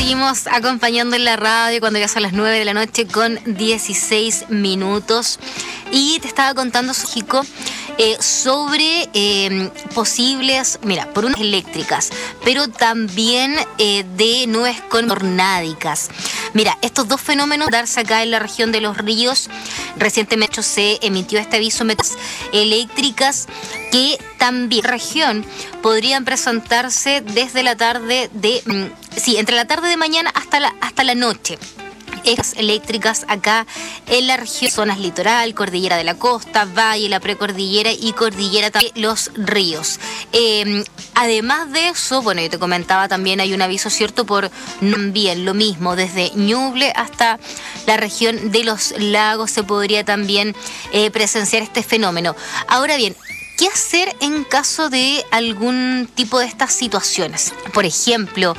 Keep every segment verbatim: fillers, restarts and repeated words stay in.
seguimos acompañando en la radio cuando ya son las nueve de la noche con dieciséis minutos. Y te estaba contando, Chico, eh, sobre eh, posibles, mira, por unas eléctricas, pero también eh, de nubes con tornádicas. Mira, estos dos fenómenos darse acá en la región de Los Ríos. Recientemente se emitió este aviso de eléctricas que también en la región podrían presentarse desde la tarde de, sí, entre la tarde de mañana hasta la, hasta la noche. Estas eléctricas acá en la región, zonas litoral, cordillera de la costa, valle, la precordillera y cordillera de los ríos. Eh, además de eso, bueno, yo te comentaba también hay un aviso, ¿cierto? Por también lo mismo, desde Ñuble hasta la región de los lagos se podría también eh, presenciar este fenómeno. Ahora bien, ¿qué hacer en caso de algún tipo de estas situaciones? Por ejemplo,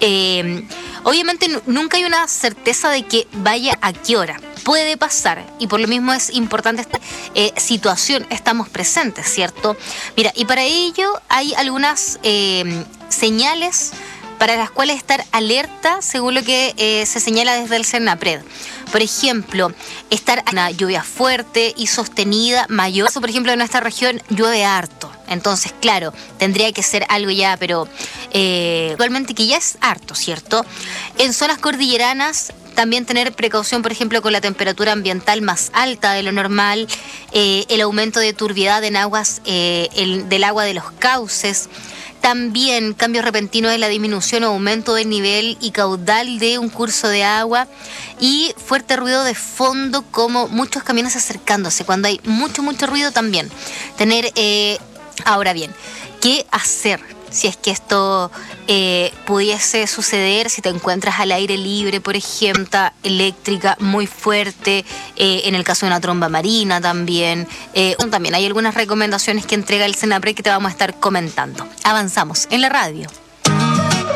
eh, obviamente n- nunca hay una certeza de que vaya a qué hora. Puede pasar y por lo mismo es importante esta eh, situación, estamos presentes, ¿cierto? Mira, y para ello hay algunas eh, señales para las cuales estar alerta según lo que eh, se señala desde el CENAPRED. Por ejemplo, estar en una lluvia fuerte y sostenida mayor. Por ejemplo, en nuestra región llueve harto. Entonces, claro, tendría que ser algo ya, pero eh, actualmente que ya es harto, ¿cierto? En zonas cordilleranas, también tener precaución, por ejemplo, con la temperatura ambiental más alta de lo normal, eh, el aumento de turbiedad en aguas, eh, el, del agua de los cauces. También cambios repentinos en la disminución o aumento del nivel y caudal de un curso de agua y fuerte ruido de fondo como muchos camiones acercándose. Cuando hay mucho, mucho ruido también. Tener, eh, ahora bien, ¿qué hacer si es que esto eh, pudiese suceder? Si te encuentras al aire libre, por ejemplo, eléctrica muy fuerte, eh, en el caso de una tromba marina también. Eh, también hay algunas recomendaciones que entrega el CENAPRED que te vamos a estar comentando. Avanzamos en la radio.